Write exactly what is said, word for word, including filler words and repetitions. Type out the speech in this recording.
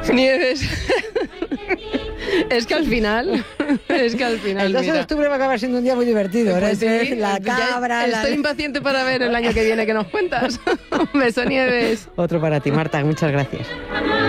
Nieves. Es que al final, es que al final, el dos de mira. octubre va a acabar siendo un día muy divertido. Pues ¿eh? sí, La cabra, ya estoy la... impaciente para ver el año que viene que nos cuentas. Un beso, Nieves. Otro para ti, Marta, muchas gracias.